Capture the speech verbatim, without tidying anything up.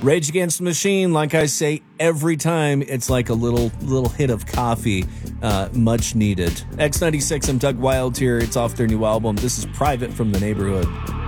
Rage Against the Machine, like I say every time, it's like a little little hit of coffee, uh, much needed. X ninety-six, I'm Doug Wild here. It's off their new album. This is Private from the Neighborhood.